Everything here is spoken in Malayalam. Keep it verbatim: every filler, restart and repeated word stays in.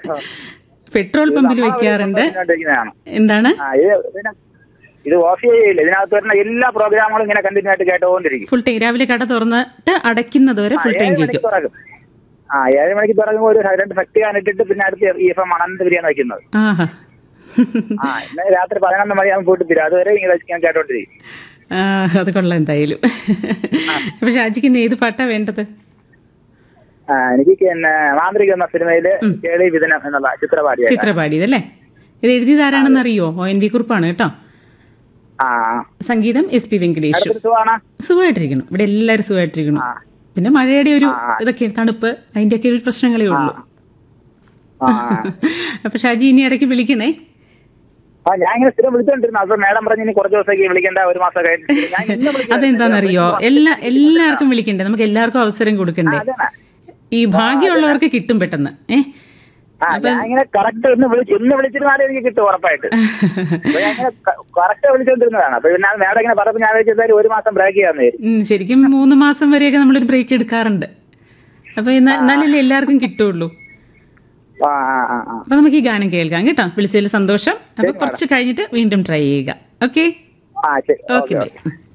പെട്രോൾ പമ്പിൽ വെക്കാറുണ്ട്. എന്താണ് ഇത് ഓഫ് ചെയ്യില്ല, ഇതിനകത്ത് വരുന്ന എല്ലാ പ്രോഗ്രാമുകളും ഇങ്ങനെ കണ്ടിന്യൂ ആയിട്ട് കേട്ടുകൊണ്ടിരിക്കും. ഫുൾ ടൈം രാവിലെ കട തുറന്നിട്ട് അടയ്ക്കുന്നത് വരെ ഫുൾ ടൈം കേൾക്കും. ആ ഏഴ് മണിക്ക് തുടങ്ങുമ്പോൾ ഒരു രണ്ട് ഭക്തി കാണിട്ടിട്ട് പിന്നെ അടുത്ത് ഈ എഫ് എം അനന്ത ബിരിയാണി വയ്ക്കുന്നത്. ആ ഇന്ന് രാത്രി പതിനൊന്ന് മണിയാകുമ്പോൾ പോയിട്ട് തരും, അതുവരെ ഇങ്ങനെ ഞാൻ കേട്ടോണ്ടിരിക്കും. അത് കൊള്ളാം എന്തായാലും. അപ്പൊ ഷാജിക്ക് ഇന്ന് ഏത് പാട്ടാ വേണ്ടത്? എനിക്ക് പിന്നെ മാന്ത്രിക എന്ന സിനിമയില് കേളി വിധനം എന്നുള്ള ചിത്രപാടി ചിത്രപാടിയതല്ലേ? ഇത് എഴുതിയത് ആരാണെന്ന് അറിയോ? ഒ എൻ വി കുറുപ്പാണ് കേട്ടോ. സംഗീതം എസ് പി വെങ്കടേഷ്. സുഖമായിട്ടിരിക്കുന്നു, ഇവിടെ എല്ലാരും സുഖമായിട്ടിരിക്കുന്നു. പിന്നെ മഴയുടെ ഒരു ഇതൊക്കെ തണുപ്പ്, അതിന്റെ ഒക്കെ ഒരു പ്രശ്നങ്ങളേ ഉള്ളൂ. അപ്പൊ ഷാജി ഇനി ഇടയ്ക്ക് വിളിക്കണേ. ഞാൻ ഇങ്ങനെ സ്ഥിരം വിളിച്ചോണ്ടിരുന്നു. അപ്പൊ മേഡം പറഞ്ഞു ഇനി കുറച്ച് ദിവസത്തേക്ക് വിളിക്കേണ്ട, ഒരു മാസം കഴിഞ്ഞിട്ട്. അതെന്താണെന്നറിയോ, എല്ലാ എല്ലാവർക്കും വിളിക്കണ്ടേ, നമുക്ക് എല്ലാവർക്കും അവസരം കൊടുക്കണ്ടേ. ഈ ഭാഗ്യമുള്ളവർക്ക് കിട്ടും പെട്ടെന്ന്. ഏഹ് ഞാനിങ്ങനെ കറക്റ്റ് ഒന്ന് വിളിച്ചു ഇന്ന് വിളിച്ചിരുന്നാലും എനിക്ക് കിട്ടും ഉറപ്പായിട്ട്. ഞാനിങ്ങനെ കറക്റ്റ് വിളിച്ചോണ്ടിരുന്നതാണ്. അപ്പൊ പിന്നെ മേഡം ഇങ്ങനെ പറഞ്ഞപ്പോൾ ഞാൻ വെച്ചാൽ ഒരു മാസം ബ്രേക്ക് ചെയ്യാന്ന് വരും. ശരിക്കും മൂന്ന് മാസം വരെയൊക്കെ നമ്മളൊരു ബ്രേക്ക് എടുക്കാറുണ്ട്. അപ്പൊ എന്നാലല്ലേ എല്ലാവർക്കും കിട്ടുള്ളൂ. അപ്പൊ നമുക്ക് ഈ ഗാനം കേൾക്കാം കേട്ടോ. വിളിച്ചതിൽ സന്തോഷം. അപ്പൊ കുറച്ച് കഴിഞ്ഞിട്ട് വീണ്ടും ട്രൈ ചെയ്യുക. Okay okay bye.